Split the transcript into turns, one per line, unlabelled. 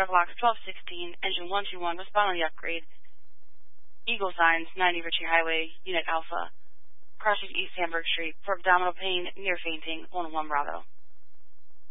Blocks 1216, Engine 121, respond on the upgrade. Eagle signs, 90 Ritchie Highway, Unit Alpha. Crossing East Hamburg Street for abdominal pain, near fainting, 1-1 Bravo.